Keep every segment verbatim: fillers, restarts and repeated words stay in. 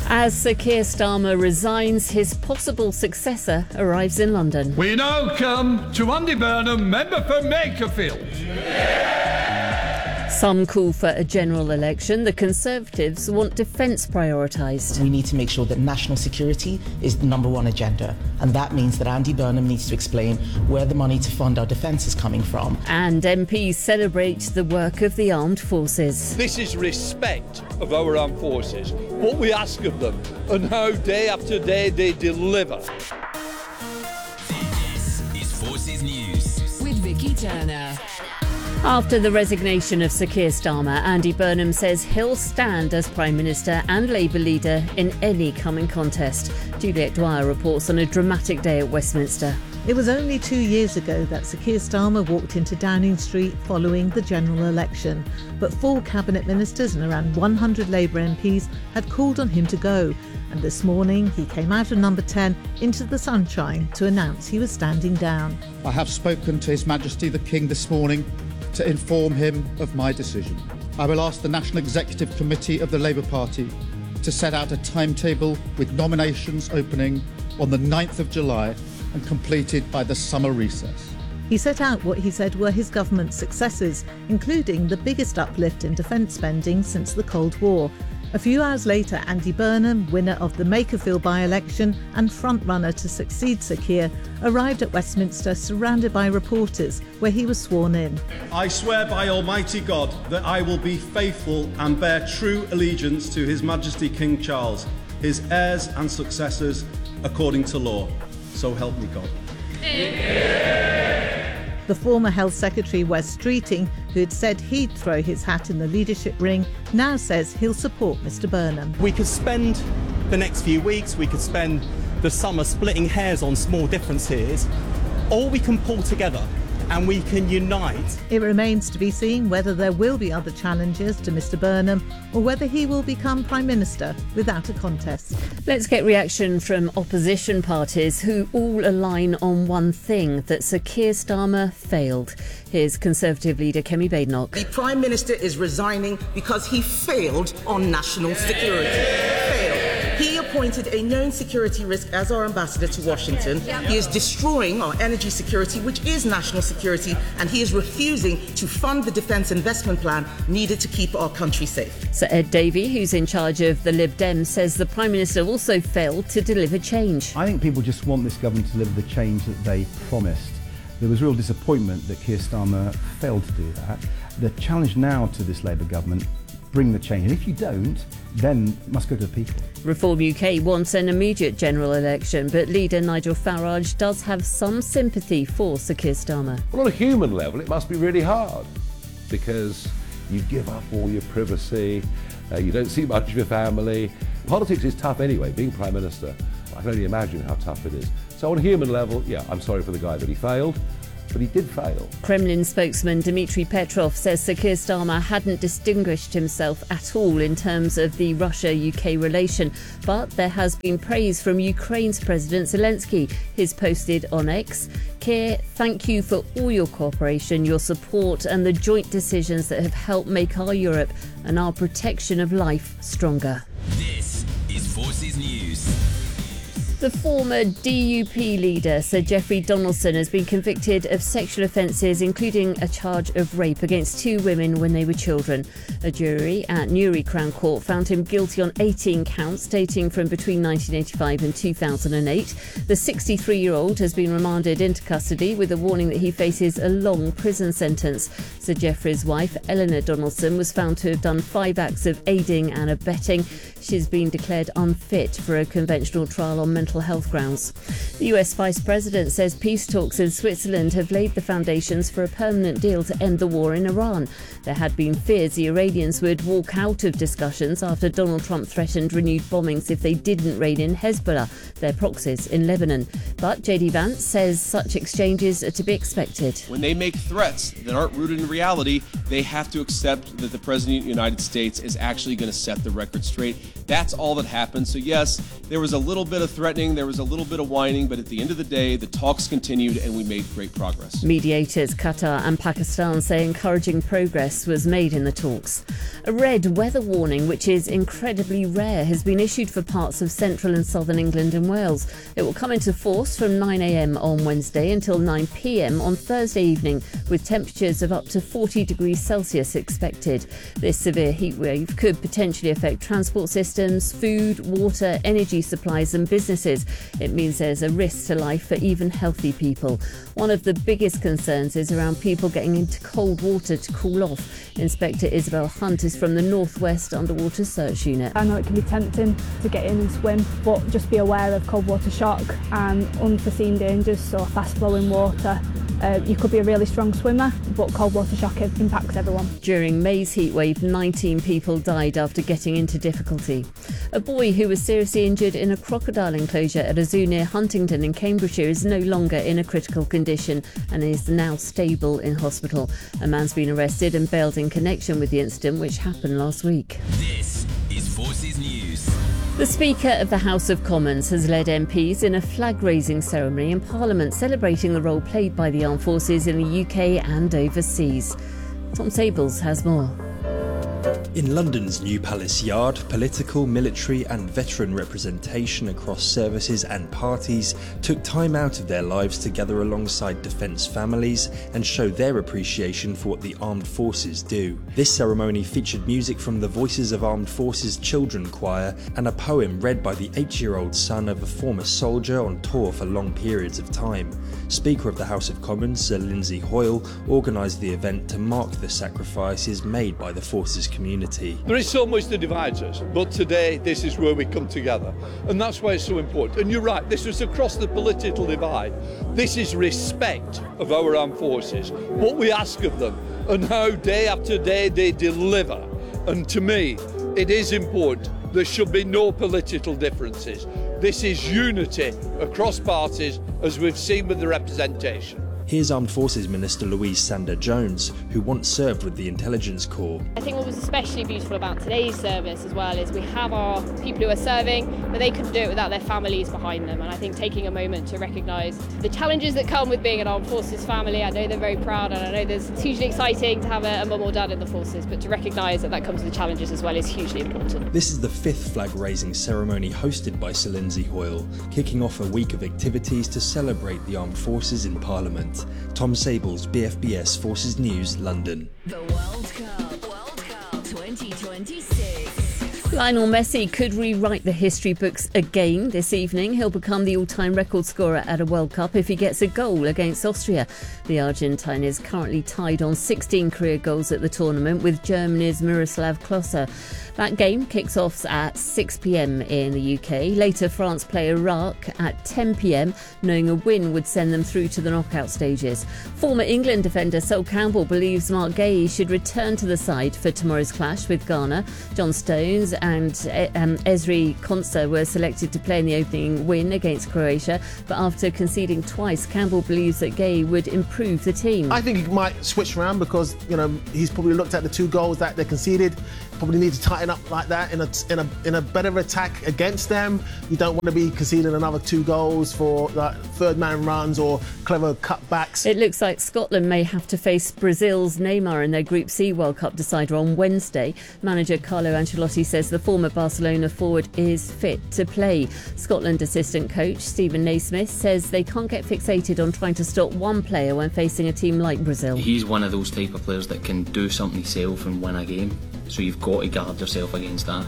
As Sir Keir Starmer resigns, his possible successor arrives in London. We now come to Andy Burnham, member for Makerfield. Some call for a general election. The Conservatives want defence prioritised. We need to make sure that national security is the number one agenda. And that means that Andy Burnham needs to explain where the money to fund our defence is coming from. And M Ps celebrate the work of the armed forces. This is respect of our armed forces, what we ask of them, and how day after day they deliver. This is Forces News with Vicky Turner. After the resignation of Sir Keir Starmer, Andy Burnham says he'll stand as Prime Minister and Labour leader in any coming contest. Juliet Dwyer reports on a dramatic day at Westminster. It was only two years ago that Sir Keir Starmer walked into Downing Street following the general election. But four cabinet ministers and around one hundred Labour M Ps had called on him to go. And this morning he came out of number ten into the sunshine to announce he was standing down. I have spoken to His Majesty the King this morning to inform him of my decision. I will ask the National Executive Committee of the Labour Party to set out a timetable with nominations opening on the ninth of July and completed by the summer recess. He set out what he said were his government's successes, including the biggest uplift in defence spending since the Cold War. A few hours later, Andy Burnham, winner of the Makerfield by-election and front-runner to succeed Sir Keir, arrived at Westminster surrounded by reporters, where he was sworn in. I swear by Almighty God that I will be faithful and bear true allegiance to His Majesty King Charles, his heirs and successors, according to law. So help me God. The former Health Secretary, Wes Streeting, who had said he'd throw his hat in the leadership ring, now says he'll support Mr Burnham. We could spend the next few weeks, we could spend the summer splitting hairs on small differences, or we can pull together and we can unite. It remains to be seen whether there will be other challenges to Mr Burnham or whether he will become Prime Minister without a contest. Let's get reaction from opposition parties who all align on one thing, that Sir Keir Starmer failed. Here's Conservative leader Kemi Badenoch. The Prime Minister is resigning because he failed on national security. Failed. He appointed a known security risk as our ambassador to Washington. He is destroying our energy security, which is national security, and he is refusing to fund the defence investment plan needed to keep our country safe. Sir Ed Davey, who's in charge of the Lib Dems, says the Prime Minister also failed to deliver change. I think people just want this government to deliver the change that they promised. There was real disappointment that Keir Starmer failed to do that. The challenge now to this Labour government, bring the change. And if you don't, then it must go to the people. Reform U K wants an immediate general election, but leader Nigel Farage does have some sympathy for Sir Keir Starmer. Well, on a human level, it must be really hard because you give up all your privacy, uh, you don't see much of your family. Politics is tough anyway. Being Prime Minister, I can only imagine how tough it is. So on a human level, yeah, I'm sorry for the guy that he failed. But he did fail. Kremlin spokesman Dmitry Petrov says Sir Keir Starmer hadn't distinguished himself at all in terms of the Russia-U K relation. But there has been praise from Ukraine's President Zelensky. He's posted on X, Keir, thank you for all your cooperation, your support and the joint decisions that have helped make our Europe and our protection of life stronger. This is Forces News. The former D U P leader, Sir Geoffrey Donaldson, has been convicted of sexual offences, including a charge of rape against two women when they were children. A jury at Newry Crown Court found him guilty on eighteen counts dating from between nineteen eighty-five and two thousand eight. The sixty-three-year-old has been remanded into custody with a warning that he faces a long prison sentence. Sir Geoffrey's wife, Eleanor Donaldson, was found to have done five acts of aiding and abetting. She's been declared unfit for a conventional trial on mental health grounds. The U S Vice President says peace talks in Switzerland have laid the foundations for a permanent deal to end the war in Iran. There had been fears the Iranians would walk out of discussions after Donald Trump threatened renewed bombings if they didn't rein in Hezbollah, their proxies in Lebanon. But J D Vance says such exchanges are to be expected. When they make threats that aren't rooted in reality, They have to accept that the President of the United States is actually going to set the record straight. That's all that happened. So yes, there was a little bit of threatening, there was a little bit of whining, but at the end of the day, the talks continued and we made great progress. Mediators Qatar and Pakistan say encouraging progress was made in the talks. A red weather warning, which is incredibly rare, has been issued for parts of central and southern England and Wales. It will come into force from nine a m on Wednesday until nine p m on Thursday evening, with temperatures of up to forty degrees Celsius expected. This severe heatwave could potentially affect transport systems, food, water, energy supplies and businesses. It means there's a risk to life for even healthy people. One of the biggest concerns is around people getting into cold water to cool off. Inspector Isabel Hunt is from the Northwest Underwater Search Unit. I know it can be tempting to get in and swim, but just be aware of cold water shock and unforeseen dangers, so fast flowing water. Uh, you could be a really strong swimmer, but cold water shock impacts everyone. During May's heatwave, nineteen people died after getting into difficulty. A boy who was seriously injured in a crocodile enclosure at a zoo near Huntingdon in Cambridgeshire is no longer in a critical condition and is now stable in hospital. A man's been arrested and bailed in connection with the incident, which happened last week. This is Forces News. The Speaker of the House of Commons has led M Ps in a flag-raising ceremony in Parliament celebrating the role played by the armed forces in the U K and overseas. Tom Sables has more. In London's New Palace Yard, political, military and veteran representation across services and parties took time out of their lives to gather alongside defence families and show their appreciation for what the armed forces do. This ceremony featured music from the Voices of Armed Forces Children Choir and a poem read by the eight-year-old son of a former soldier on tour for long periods of time. Speaker of the House of Commons, Sir Lindsay Hoyle, organised the event to mark the sacrifices made by the forces community. There is so much that divides us, but today this is where we come together, and that's why it's so important. And you're right, this was across the political divide. This is respect of our armed forces, what we ask of them, and how day after day they deliver. And to me, it is important. There should be no political differences. This is unity across parties, as we've seen with the representation. Here's Armed Forces Minister Louise Sander-Jones, who once served with the Intelligence Corps. I think what was especially beautiful about today's service as well is we have our people who are serving, but they couldn't do it without their families behind them. And I think taking a moment to recognise the challenges that come with being an Armed Forces family. I know they're very proud, and I know there's, it's hugely exciting to have a, a mum or dad in the forces, but to recognise that that comes with challenges as well is hugely important. This is the fifth flag-raising ceremony hosted by Sir Lindsay Hoyle, kicking off a week of activities to celebrate the armed forces in Parliament. Tom Sables, B F B S Forces News, London. The World Cup, World Cup twenty twenty-six. Lionel Messi could rewrite the history books again this evening. He'll become the all-time record scorer at a World Cup if he gets a goal against Austria. The Argentine is currently tied on sixteen career goals at the tournament with Germany's Miroslav Klose. That game kicks off at six p m in the U K. Later, France play Iraq at ten p m, knowing a win would send them through to the knockout stages. Former England defender Sol Campbell believes Mark Gahey should return to the side for tomorrow's clash with Ghana. John Stones and um, Ezri Konsa were selected to play in the opening win against Croatia, but after conceding twice, Campbell believes that Gahey would improve the team. I think he might switch around because, you know, he's probably looked at the two goals that they conceded. Probably need to tighten up like that in a in a in a better attack against them. You don't want to be conceding another two goals for like third man runs or clever cutbacks. It looks like Scotland may have to face Brazil's Neymar in their Group C World Cup decider on Wednesday. Manager Carlo Ancelotti says the former Barcelona forward is fit to play. Scotland assistant coach Stephen Naismith says they can't get fixated on trying to stop one player when facing a team like Brazil. He's one of those type of players that can do something himself and win a game. So you've got to guard yourself against that.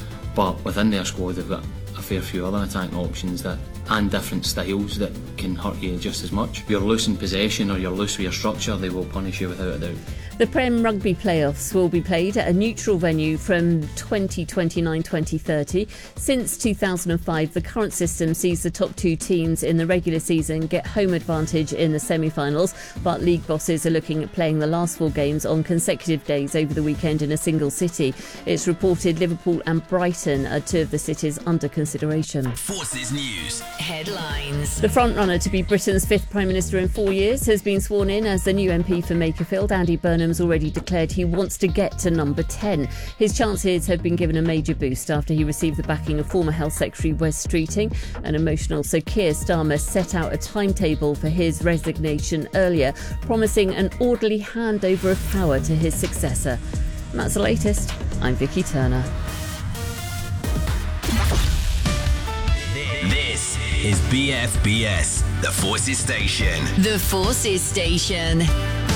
But within their squad, they've got a fair few other attacking options that and different styles that can hurt you just as much. If you're loose in possession or you're loose with your structure, they will punish you without a doubt. The Prem Rugby playoffs will be played at a neutral venue from twenty twenty-nine to twenty thirty. Since two thousand five, the current system sees the top two teams in the regular season get home advantage in the semi-finals, but league bosses are looking at playing the last four games on consecutive days over the weekend in a single city. It's reported Liverpool and Brighton are two of the cities under consideration. Forces News headlines. The frontrunner to be Britain's fifth Prime Minister in four years has been sworn in as the new M P for Makerfield. Andy Burnham Burnham's already declared he wants to get to number ten. His chances have been given a major boost after he received the backing of former Health Secretary Wes Streeting. An emotional Sir Keir Starmer set out a timetable for his resignation earlier, promising an orderly handover of power to his successor. And that's the latest. I'm Vicky Turner. This is B F B S, the Forces Station. The Forces Station.